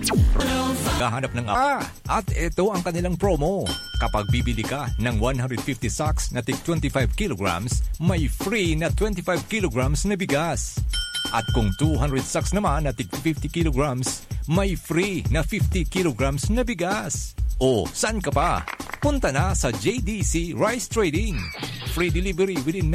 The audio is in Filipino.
Kahanap ng at ito ang kanilang promo. Kapag bibili ka ng 150 sacks na tig 25 kilograms, may free na 25 kilograms na bigas. At kung 200 sacks naman na tig 50 kilograms, may free na 50 kilograms na bigas. O, saan ka pa? Punta na sa JDC Rice Trading. Free delivery within